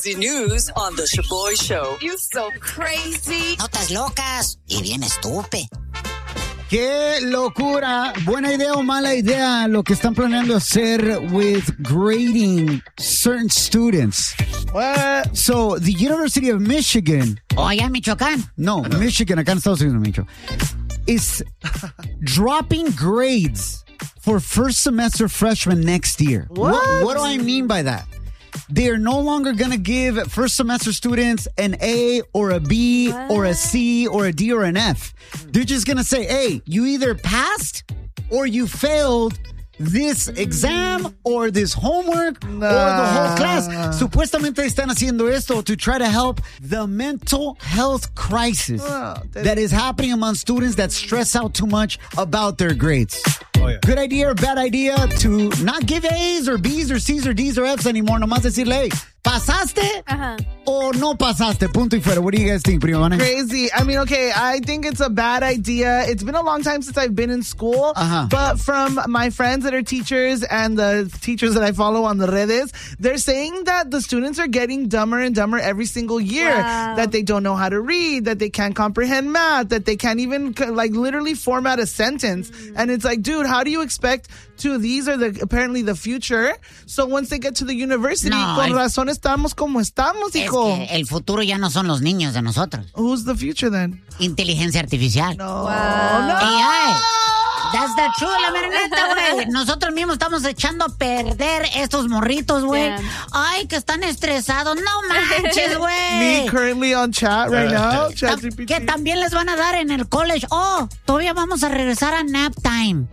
crazy news on The Shaboy Show. You so crazy. Notas locas y bien estúpido. ¡Qué locura! ¿Buena idea o mala idea lo que están planeando hacer with grading certain students? What? So, the University of Michigan... Oh, allá en Michoacán. No, Michigan, acá en Estados Unidos, Micho. Is dropping grades for first semester freshmen next year. What do I mean by that? They are no longer going to give first semester students an A or a B or a C or a D or an F. They're just going to say, hey, you either passed or you failed this exam or this homework or the whole class. Supuestamente están haciendo esto to try to help the mental health crisis that is happening among students that stress out too much about their grades. Oh, yeah. Good idea or bad idea to not give A's or B's or C's or D's or F's anymore? Nomás decirle, hey, ¿pasaste o no pasaste? Punto y fuera. What do you guys think, Prima Vane? Crazy. I mean, okay, I think it's a bad idea. It's been a long time since I've been in school, but from my friends that are teachers and the teachers that I follow on the redes, they're saying that the students are getting dumber and dumber every single year, that they don't know how to read, that they can't comprehend math, that they can't even like literally format a sentence. And it's like, dude, how do you expect to, these are apparently the future. So once they get to the university, con razón estamos como estamos, hijo. Es que el futuro ya no son los niños de nosotros. Who's the future then? Inteligencia artificial. No. AI. That's the truth, la mera neta, güey. Nosotros mismos estamos echando a perder estos morritos, güey. Ay, que están estresados. No manches, güey. Me currently on chat right now. Que también les van a dar en el college. Oh, todavía vamos a regresar a nap time.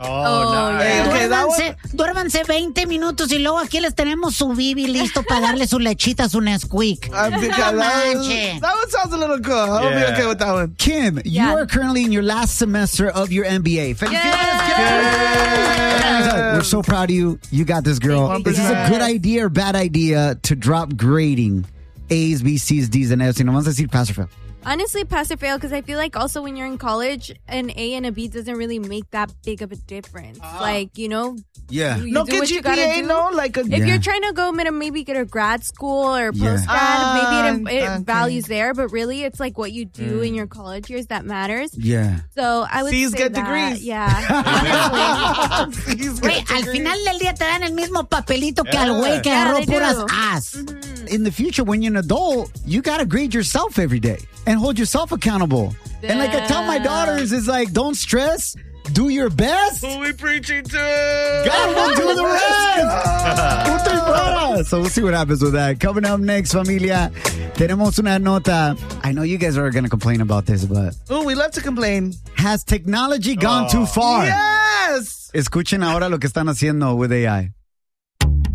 Duérmanse 20 minutos y luego aquí les tenemos su bibi listo para darle su lechita, su Nesquik. No manches. That one sounds a little cool. I'll be okay with that one. Kim, you are currently in your last semester of your MBA. We're so proud of you. You got this, girl. Is this a good idea or bad idea to drop grading A's, B's, C's, D's, and F's? No vamos a decir pass or fail. Honestly, pass or fail, because I feel like also when you're in college, an A and a B doesn't really make that big of a difference. Like, you know, you no do what you gotta GPA, do. no? Like if you're trying to go maybe get a grad school or post-grad, maybe it values there, but really it's like what you do in your college years that matters. Yeah. So I would C's say get that. degrees. Yeah. Güey, al final del día te dan el mismo papelito que al güey que agarró puras A's. In the future, when you're an adult, you gotta grade yourself every day and hold yourself accountable. And like I tell my daughters, it's like, don't stress. Do your best. Who we preaching to? God will do the rest. So we'll see what happens with that. Coming up next, familia, tenemos una nota. I know you guys are going to complain about this, but... Oh, we love to complain. Has technology gone too far? Yes! Escuchen ahora lo que están haciendo with AI.